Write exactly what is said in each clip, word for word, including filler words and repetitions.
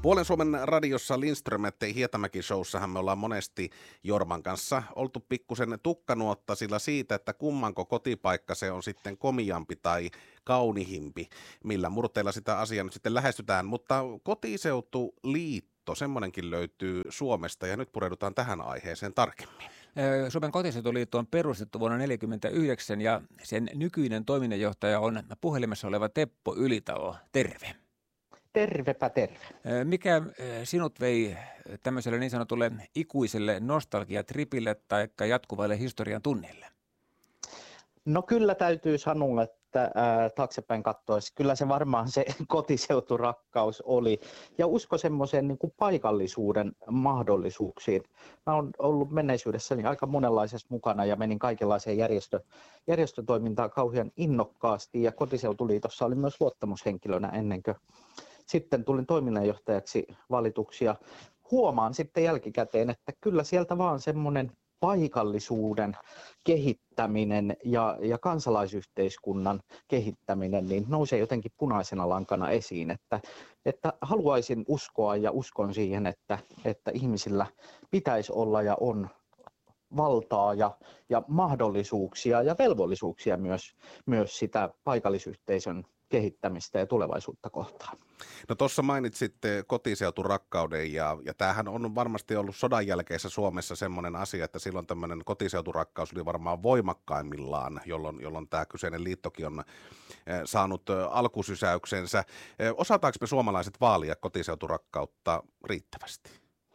Puolen Suomen radiossa Lindström ettei Hietamäki showssahan me ollaan monesti Jorman kanssa oltu pikkusen tukkanuotta sillä siitä, että kummanko kotipaikka se on sitten komiampi tai kaunihimpi, millä murteilla sitä asiaa nyt sitten lähestytään, mutta kotiseutuliitto, semmoinenkin löytyy Suomesta ja nyt pureudutaan tähän aiheeseen tarkemmin. Suomen kotiseutuliitto on perustettu vuonna tuhatyhdeksänsataaneljäkymmentäyhdeksän ja sen nykyinen toiminnanjohtaja on puhelimessa oleva Teppo Ylitalo. Terve. Tervepä terve. Mikä sinut vei tämmöiselle niin sanotulle ikuiselle nostalgiatripille tai jatkuvalle historian tunnille? No kyllä täytyy sanoa, että ää, taaksepäin katsoessa kyllä se varmaan se kotiseuturakkaus oli ja usko semmoiseen niin kuin paikallisuuden mahdollisuuksiin. Mä oon ollut menneisyydessäni aika monenlaisessa mukana ja menin kaikenlaiseen järjestö, järjestötoimintaan kauhean innokkaasti ja kotiseutuliitossa olin myös luottamushenkilönä ennen kuin sitten tulin toiminnanjohtajaksi valituksi ja huomaan sitten jälkikäteen, että kyllä sieltä vaan semmoinen paikallisuuden kehittäminen ja, ja kansalaisyhteiskunnan kehittäminen niin nousee jotenkin punaisena lankana esiin, että, että haluaisin uskoa ja uskon siihen, että, että ihmisillä pitäisi olla ja on valtaa ja, ja mahdollisuuksia ja velvollisuuksia myös, myös sitä paikallisyhteisön kehittämistä ja tulevaisuutta kohtaan. No tuossa mainitsitte kotiseuturakkauden ja, ja tämähän on varmasti ollut sodan jälkeisessä Suomessa semmoinen asia, että silloin tämmöinen kotiseuturakkaus oli varmaan voimakkaimmillaan, jolloin, jolloin tämä kyseinen liittokin on saanut alkusysäyksensä. Osataanko me suomalaiset vaalia kotiseuturakkautta riittävästi?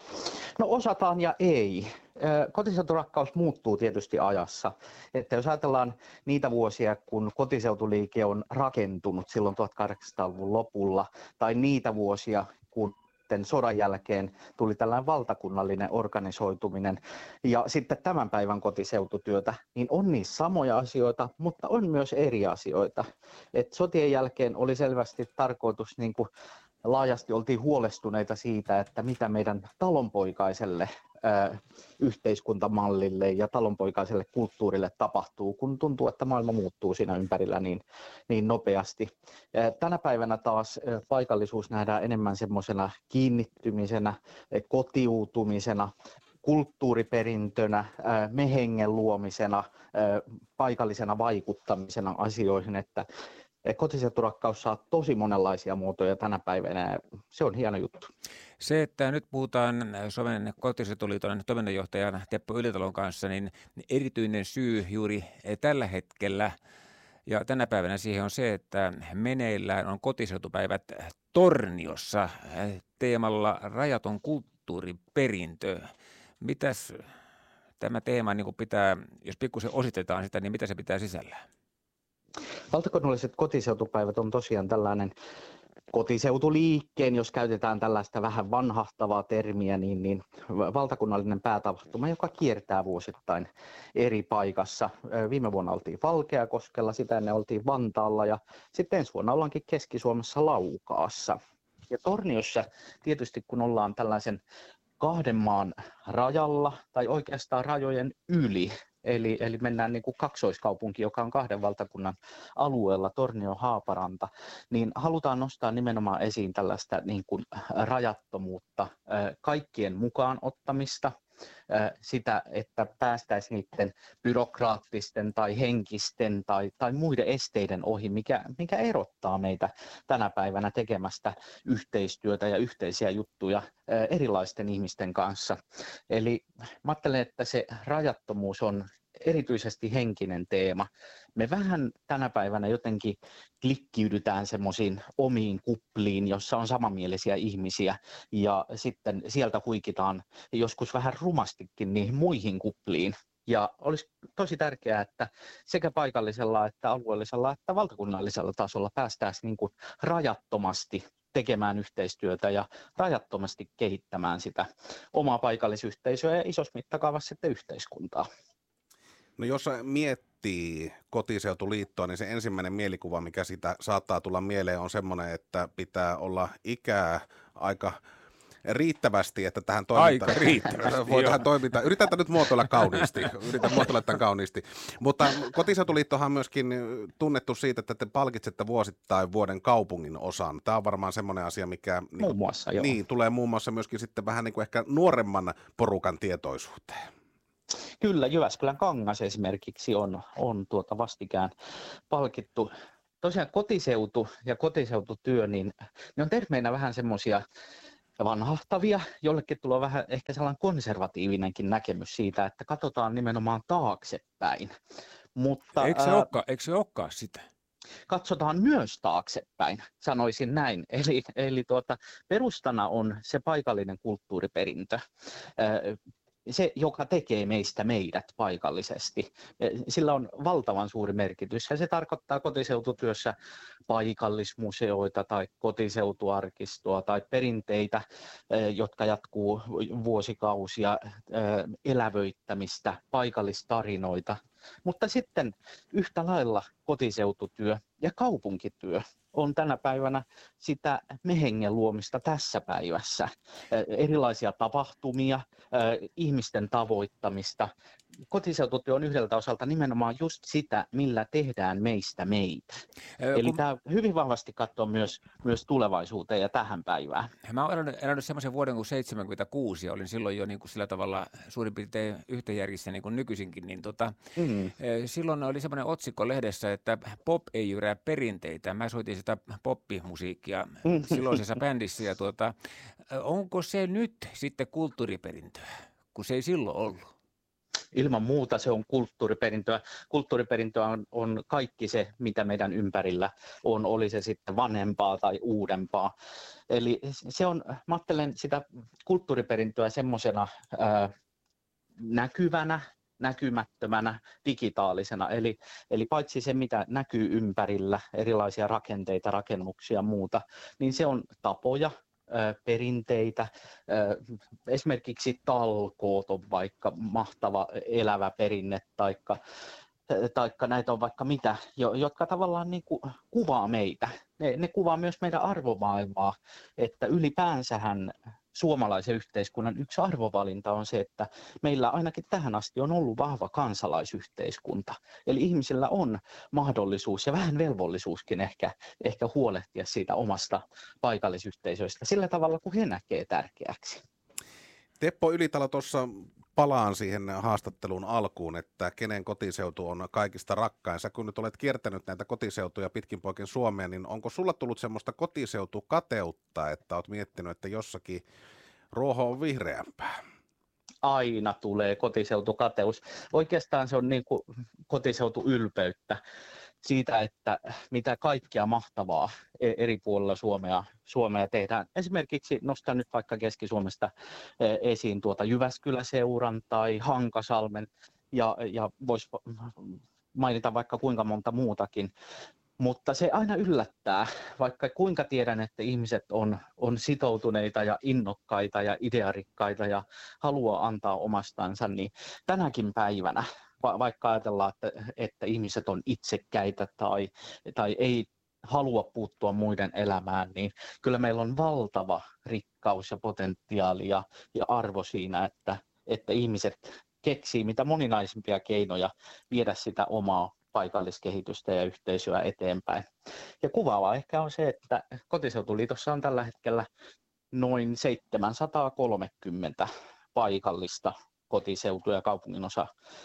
No osataan ja ei. Kotiseuturakkaus muuttuu tietysti ajassa. Että jos ajatellaan niitä vuosia, kun kotiseutuliike on rakentunut silloin tuhatkahdeksansataaluvun lopulla, tai niitä vuosia, kun sodan jälkeen tuli tällainen valtakunnallinen organisoituminen ja sitten tämän päivän kotiseututyötä, niin on niissä samoja asioita, mutta on myös eri asioita. Et sotien jälkeen oli selvästi tarkoitus, niin kuin laajasti oltiin huolestuneita siitä, että mitä meidän talonpoikaiselle ää, yhteiskuntamallille ja talonpoikaiselle kulttuurille tapahtuu, kun tuntuu, että maailma muuttuu siinä ympärillä niin, niin nopeasti. Ää, tänä päivänä taas ää, paikallisuus nähdään enemmän semmoisena kiinnittymisenä, ää, kotiutumisena, kulttuuriperintönä, ää, mehengen luomisena, ää, paikallisena vaikuttamisena asioihin, että kotiseuturakkaus saa tosi monenlaisia muotoja tänä päivänä ja se on hieno juttu. Se, että nyt puhutaan Suomen kotiseutuliiton toiminnanjohtajan Teppo Ylitalon kanssa, niin erityinen syy juuri tällä hetkellä ja tänä päivänä siihen on se, että meneillään on kotiseutupäivät Torniossa teemalla rajaton kulttuuriperintö. Mitäs tämä teema niin kuin pitää, jos pikkusen ositetaan sitä, niin mitä se pitää sisällään? Valtakunnalliset kotiseutupäivät on tosiaan tällainen kotiseutuliikkeen, jos käytetään tällaista vähän vanhahtavaa termiä, niin, niin valtakunnallinen päätapahtuma, joka kiertää vuosittain eri paikassa. Viime vuonna oltiin Valkeakoskella, sitä ennen oltiin Vantaalla ja sitten ensi vuonna ollaankin Keski-Suomessa Laukaassa. Ja Torniossa tietysti kun ollaan tällaisen kahden maan rajalla tai oikeastaan rajojen yli, Eli, eli mennään niin kuin kaksoiskaupunki, joka on kahden valtakunnan alueella, Tornio-Haaparanta, niin halutaan nostaa nimenomaan esiin tällaista niin kuin rajattomuutta, kaikkien mukaan ottamista, sitä, että päästäisiin niiden byrokraattisten tai henkisten tai, tai muiden esteiden ohi, mikä, mikä erottaa meitä tänä päivänä tekemästä yhteistyötä ja yhteisiä juttuja erilaisten ihmisten kanssa. Eli mä ajattelen, että se rajattomuus on erityisesti henkinen teema. Me vähän tänä päivänä jotenkin klikkiydytään semmoisiin omiin kupliin, jossa on samanmielisiä ihmisiä ja sitten sieltä huikitaan joskus vähän rumastikin niihin muihin kupliin. Ja olisi tosi tärkeää, että sekä paikallisella että alueellisella että valtakunnallisella tasolla päästäisiin niin kuin rajattomasti tekemään yhteistyötä ja rajattomasti kehittämään sitä omaa paikallisyhteisöä ja isossa mittakaavassa sitten yhteiskuntaa. No jos miettii kotiseutuliittoa, niin se ensimmäinen mielikuva, mikä siitä saattaa tulla mieleen, on semmoinen, että pitää olla ikää aika riittävästi, että tähän toimintaan... Aika riittävästi, voi tähän toimintaan. Yritetään nyt muotoilla kauniisti. Yritän muotoilla tämän kauniisti. Mutta Kotiseutuliittohan on myöskin tunnettu siitä, että te palkitsette vuosittain vuoden kaupungin osan. Tämä on varmaan semmoinen asia, mikä niin, muun muassa, joo. Niin, tulee muun muassa myöskin sitten vähän niin kuin ehkä nuoremman porukan tietoisuuteen. Kyllä, Jyväskylän Kangas esimerkiksi on, on tuota vastikään palkittu. Tosiaan kotiseutu ja kotiseututyö, niin ne on termeinä vähän semmoisia vanhahtavia. Jollekin tulee vähän ehkä sellainen konservatiivinenkin näkemys siitä, että katsotaan nimenomaan taaksepäin. Mutta, eikö se, ää, olekaan, eikö se olekaan sitä? Katsotaan myös taaksepäin, sanoisin näin. Eli, eli tuota, perustana on se paikallinen kulttuuriperintö. Se, joka tekee meistä meidät paikallisesti. Sillä on valtavan suuri merkitys ja se tarkoittaa kotiseututyössä paikallismuseoita tai kotiseutuarkistoa tai perinteitä, jotka jatkuu vuosikausia, elävöittämistä, paikallistarinoita. Mutta sitten yhtä lailla kotiseututyö ja kaupunkityö on tänä päivänä sitä mehengen luomista tässä päivässä. Erilaisia tapahtumia, ihmisten tavoittamista. Kotiseututyö on yhdeltä osalta nimenomaan just sitä, millä tehdään meistä meitä. Ää, Eli kun... tämä hyvin vahvasti katsoo myös, myös tulevaisuuteen ja tähän päivään. Mä olen elänyt semmoisen vuoden kuin seitsemänkymmentäkuusi ja olin silloin jo niin kuin sillä tavalla suurin piirtein yhtäjärjissä niin kuin nykyisinkin. Niin tota, mm. Silloin oli semmoinen otsikko lehdessä, että pop ei jyrää perinteitä. Mä soitin sitä poppimusiikkia mm. silloisessa bändissä. Ja tuota, onko se nyt sitten kulttuuriperintöä, kun se ei silloin ollut? Ilman muuta se on kulttuuriperintöä. Kulttuuriperintöä on, on kaikki se, mitä meidän ympärillä on, oli se sitten vanhempaa tai uudempaa. Eli se on, mä ajattelen sitä kulttuuriperintöä semmoisena ää, näkyvänä, näkymättömänä, digitaalisena. Eli, eli paitsi se, mitä näkyy ympärillä, erilaisia rakenteita, rakennuksia ja muuta, niin se on tapoja, perinteitä. Esimerkiksi talkoot on vaikka mahtava elävä perinne, taikka, taikka näitä on vaikka mitä, jotka tavallaan niin kuin kuvaa meitä. Ne, ne kuvaa myös meidän arvomaailmaa, että ylipäänsähän suomalaisen yhteiskunnan yksi arvovalinta on se, että meillä ainakin tähän asti on ollut vahva kansalaisyhteiskunta. Eli ihmisillä on mahdollisuus ja vähän velvollisuuskin ehkä, ehkä huolehtia siitä omasta paikallisyhteisöistä sillä tavalla, kun he näkee tärkeäksi. Teppo Ylitalo, tuossa palaan siihen haastattelun alkuun, että kenen kotiseutu on kaikista rakkain. Sä kun nyt olet kiertänyt näitä kotiseutuja pitkin poikin Suomea, niin onko sulla tullut semmoista kotiseutukateutta, että olet miettinyt, että jossakin ruoho on vihreämpää? Aina tulee kotiseutukateus. Oikeastaan se on niin kuin kotiseutuylpeyttä siitä, että mitä kaikkea mahtavaa eri puolilla Suomea, Suomea tehdään. Esimerkiksi nostan nyt vaikka Keski-Suomesta esiin tuota Jyväskylä-seuran tai Hankasalmen ja, ja voisi mainita vaikka kuinka monta muutakin. Mutta se aina yllättää, vaikka kuinka tiedän, että ihmiset on, on sitoutuneita ja innokkaita ja idearikkaita ja haluaa antaa omastansa, niin tänäkin päivänä, va- vaikka ajatellaan, että, että ihmiset on itsekkäitä tai, tai ei halua puuttua muiden elämään, niin kyllä meillä on valtava rikkaus ja potentiaali ja, ja arvo siinä, että, että ihmiset keksii mitä moninaisimpia keinoja viedä sitä omaa paikalliskehitystä ja yhteisöä eteenpäin. Ja kuvaavaa ehkä on se, että Kotiseutuliitossa on tällä hetkellä noin seitsemänsataakolmekymmentä paikallista kotiseutu- ja kaupunginosa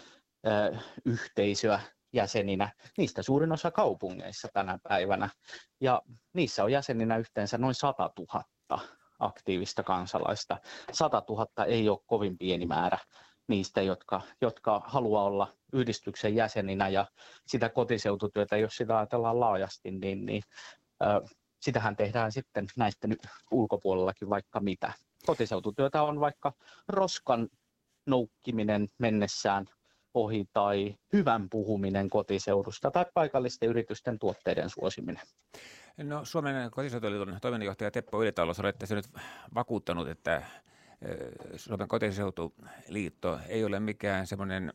ö, yhteisöä jäseninä. Niistä suurin osa kaupungeissa tänä päivänä. Ja niissä on jäseninä yhteensä noin sata tuhatta aktiivista kansalaista. sata tuhatta ei ole kovin pieni määrä niistä, jotka, jotka haluaa olla yhdistyksen jäseninä, ja sitä kotiseututyötä, jos sitä ajatellaan laajasti, niin, niin äh, sitähän tehdään sitten näiden ulkopuolellakin vaikka mitä. Kotiseututyötä on vaikka roskan noukkiminen mennessään ohi tai hyvän puhuminen kotiseudusta tai paikallisten yritysten tuotteiden suosiminen. No, Suomen Kotiseutuliiton toiminnanjohtaja Teppo Ylitalo, olette se nyt vakuuttanut, että Suomen Kotiseutuliitto ei ole mikään semmoinen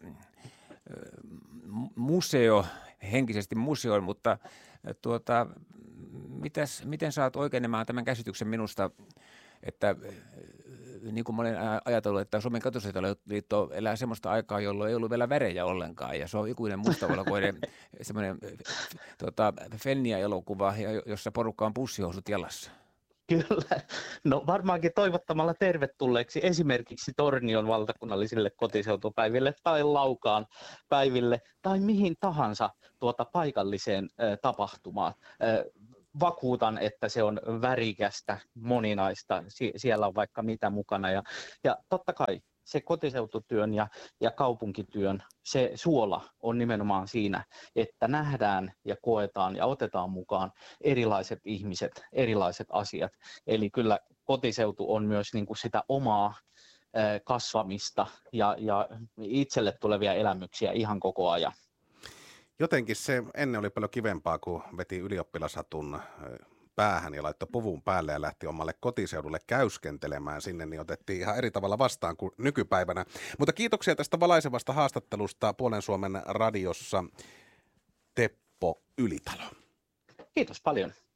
museo, henkisesti museo, mutta tuota, mitäs, miten saat oikeinemaan tämän käsityksen minusta? että niin kuin mä olen ajatellut, että Suomen Kotiseutaliitto elää semmoista aikaa, jolloin ei ollut vielä värejä ollenkaan, ja se on ikuinen mustavalkoinen semmoinen tota, Fennia-elokuva, jossa porukka on pussihousut jalassa. Kyllä. No varmaankin toivottamalla tervetulleeksi esimerkiksi Tornion valtakunnallisille kotiseutupäiville tai Laukaan päiville tai mihin tahansa tuota paikalliseen ä, tapahtumaan. Ä, vakuutan, että se on värikästä, moninaista, Sie- siellä on vaikka mitä mukana ja, ja totta kai se kotiseututyön ja, ja kaupunkityön, se suola on nimenomaan siinä, että nähdään ja koetaan ja otetaan mukaan erilaiset ihmiset, erilaiset asiat. Eli kyllä kotiseutu on myös niin kuin sitä omaa ää, kasvamista ja, ja itselle tulevia elämyksiä ihan koko ajan. Jotenkin se ennen oli paljon kivempaa, kun veti ylioppilashatun päähän ja laittoi puvun päälle ja lähti omalle kotiseudulle käyskentelemään sinne, niin otettiin ihan eri tavalla vastaan kuin nykypäivänä. Mutta kiitoksia tästä valaisevasta haastattelusta Puolen Suomen radiossa, Teppo Ylitalo. Kiitos paljon.